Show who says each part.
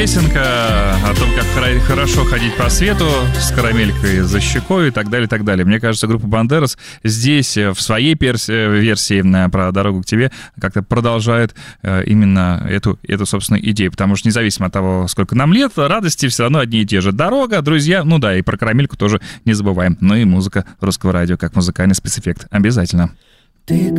Speaker 1: Песенка о том, как хорошо ходить по свету с карамелькой за щекой и так далее, и так далее. Мне кажется, группа Бандерас здесь в своей версии про «Дорогу к тебе» как-то продолжает именно эту, собственно, идею. Потому что независимо от того, сколько нам лет, радости все равно одни и те же. Дорога, друзья, ну да, и про карамельку тоже не забываем. Ну и музыка русского радио, как музыкальный спецэффект. Обязательно.
Speaker 2: Ты